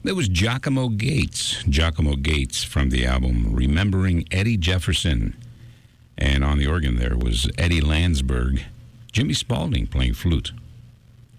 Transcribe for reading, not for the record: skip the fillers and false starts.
There was Giacomo Gates. Giacomo Gates from the album Remembering Eddie Jefferson. And on the organ there was Eddie Landsberg. Jimmy Spalding playing flute.